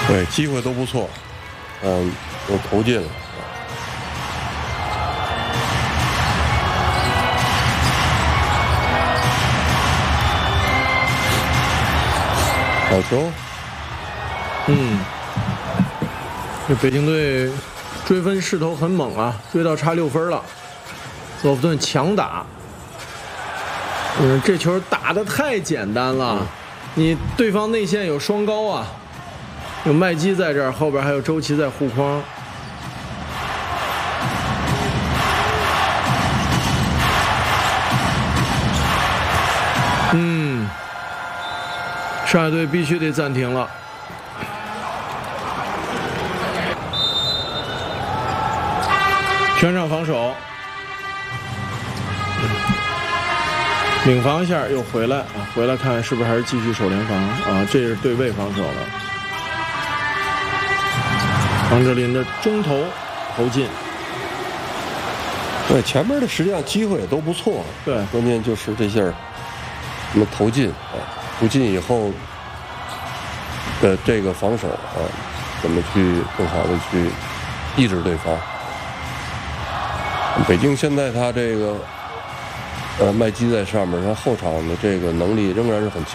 对，机会都不错，都投进了。好球！ 这北京队追分势头很猛啊，追到差6分了。索夫顿强打，这球打得太简单了。你对方内线有双高啊，有麦基在这儿，后边还有周琦在护框。上海队必须得暂停了。全场防守，领防一下又回来啊，回来看是不是还是继续守联防啊？这是对位防守了。王哲林的中投投进。 对，前面的实际上机会也都不错， 对， 关键就是这下什么投进啊，投进以后的这个防守啊，怎么去更好的去抑制对方。北京现在他这个麦基在上面，他后场的这个能力仍然是很强。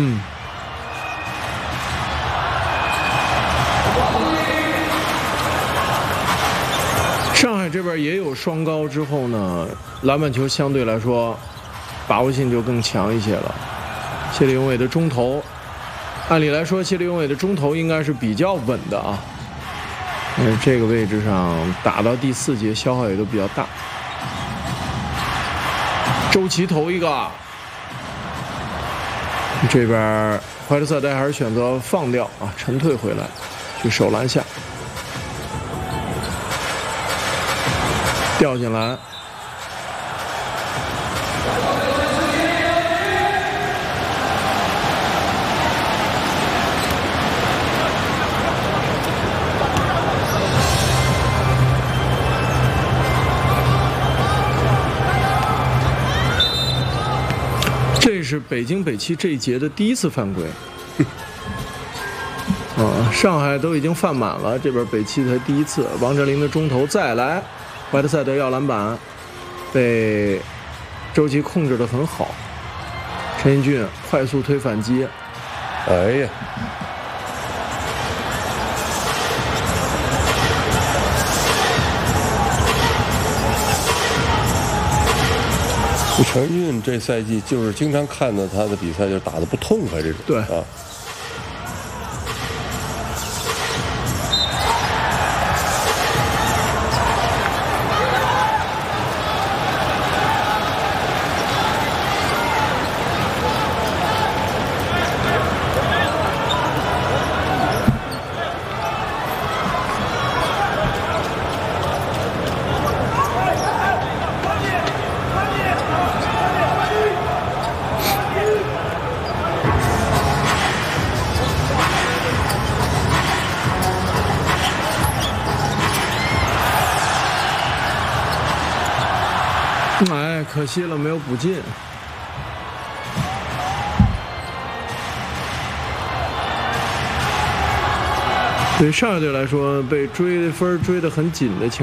上海这边也有双高之后呢，篮板球相对来说把握性就更强一些了。谢立永伟的中投，按理来说谢立永伟的中投应该是比较稳的啊。这个位置上打到第4节消耗也都比较大。周琦投一个，这边怀特塞代还是选择放掉啊，沉退回来去守篮下，掉进来。这是北京北七这一节的第1次犯规。上海都已经犯满了，这边北七才第1次。王哲林的中投再来，怀特塞德要篮板，被周琦控制得很好。陈英俊快速推反击， 哎呀！陈俊这赛季就是经常看到他的比赛就打得不痛快这种。 对啊。 哎，可惜了，没有补进。对上海队来说，被追分追得很紧的情况。